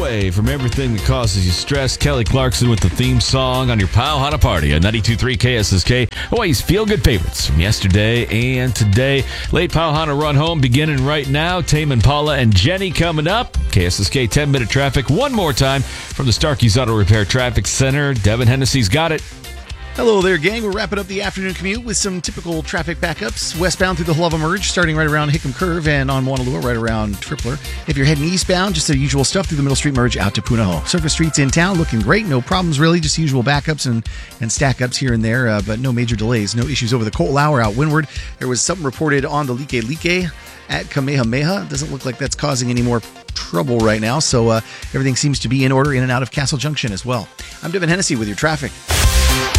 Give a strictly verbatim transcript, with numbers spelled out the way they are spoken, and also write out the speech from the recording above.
away from everything that causes you stress. Kelly Clarkson with the theme song on your Powhatan Party at ninety-two point three K S S K. Always feel-good favorites from yesterday and today. Late Powhatan run home beginning right now. Tame and Paula and Jenny coming up. K S S K ten-minute traffic one more time from the Starkey's Auto Repair Traffic Center. Devin Hennessy's got it. Hello there, gang. We're wrapping up the afternoon commute with some typical traffic backups. Westbound through the Hullava Merge, starting right around Hickam Curve, and on Wanalua, right around Tripler. If you're heading eastbound, just the usual stuff through the Middle Street Merge out to Punahou. Surface streets in town looking great. No problems, really. Just usual backups and, and stack-ups here and there, uh, but no major delays. No issues over the Coal Hour out windward. There was something reported on the Like Like at Kamehameha. Doesn't look like that's causing any more trouble right now, so uh, everything seems to be in order in and out of Castle Junction as well. I'm Devin Hennessy with your traffic.